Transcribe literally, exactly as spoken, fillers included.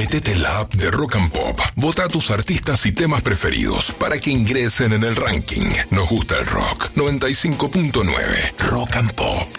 Metete en la app de Rock and Pop. Vota a tus artistas y temas preferidos para que ingresen en el ranking. Nos gusta el rock. noventa y cinco punto nueve. Rock and Pop.